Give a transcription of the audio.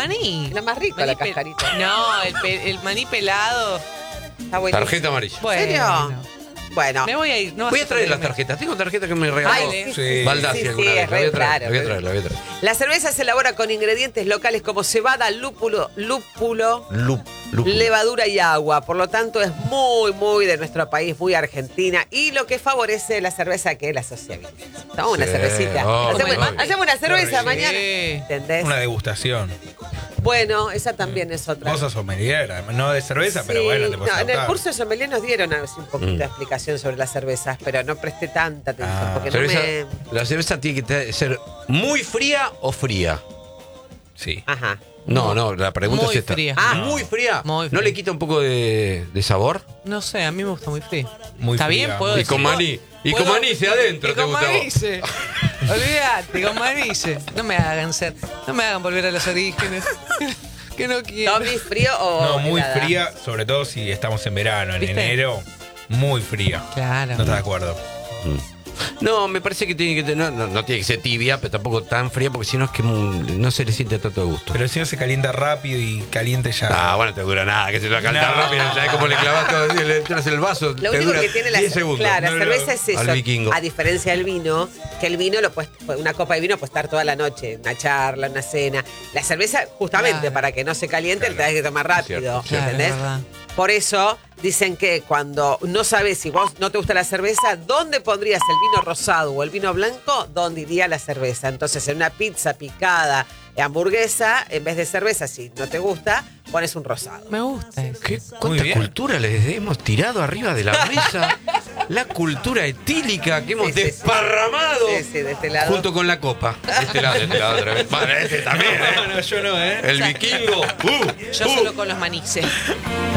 maní. Era más rico la cascarita. No, el maní pelado. Está buenísimo. Tarjeta amarilla. Bueno. serio? Bueno. Me voy a ir. No Voy vas a traer las sorprenderme. tarjetas. Tengo tarjeta que me regaló Ay, Sí. Baldassi sí, alguna sí, vez. es La voy a re traer, claro. la voy a traer, la voy a traer. La cerveza se elabora con ingredientes locales como cebada, lúpulo, Lúpulo. levadura y agua. Por lo tanto, es muy de nuestro país, muy argentina. Y lo que favorece la cerveza, que es la sociabilidad. Tomamos una Sí, cervecita. obvio, Hacemos, obvio. hacemos una cerveza Sí. mañana. ¿Entendés? Una degustación. Bueno, esa también es otra. Vos sos sommelier, no de cerveza, Sí, pero bueno, te puedes no, en el adaptar. curso de sommelier nos dieron así un poquito de explicación sobre las cervezas, pero no presté tanta atención Ah. porque Cerveza- no me... La cerveza tiene que ser muy fría o fría. Sí. Ajá. No, la pregunta Muy es esta. fría. Ah, No. muy fría. Muy ¿No fría. le quita un poco de sabor? No sé, a mí me gusta muy frío. Muy ¿Está fría, bien? ¿Puedo muy Y con decirlo? maní. Y ¿Puedo? con maní adentro Y te con gusta a vos. manice. Olvídate, con manice. No me hagan volver a los orígenes. Que no quiero. ¿Tommy frío o No, muy helada? fría, sobre todo si estamos en verano, en ¿Viste? enero, muy fría. Claro. ¿No estás de acuerdo? No, me parece que tiene que tener. No tiene que ser tibia, pero tampoco tan fría, porque si no es que no se le siente tanto de gusto. Pero si no se calienta rápido y caliente ya. Ah, bueno, te dura nada, que se lo calenta No. rápido. ¿Sabes cómo le clavas todo? Le entras el vaso, Lo te único dura que tiene la 10 segundos. claro, la No, cerveza es eso. al vikingo. A diferencia del vino, que el vino una copa de vino puede estar toda la noche, una charla, una cena. La cerveza, justamente, Claro. para que no se caliente, Claro. la tenés que tomar rápido. Cierto, Claro, ¿Entendés? es verdad. Por eso dicen que cuando no sabes si vos no te gusta la cerveza, ¿dónde pondrías el vino rosado o el vino blanco? ¿Dónde iría la cerveza? Entonces, en una pizza picada, hamburguesa, en vez de cerveza, si no te gusta, pones un rosado. Me gusta eso. ¿Cuánta bien. cultura les hemos tirado arriba de la mesa? La cultura etílica que hemos Sí, sí, sí. desparramado Sí, sí, de este lado. junto con la copa. De este lado otra vez. Bueno, este también, ¿eh? No, yo no, ¿eh? El vikingo. Yo solo con los manices.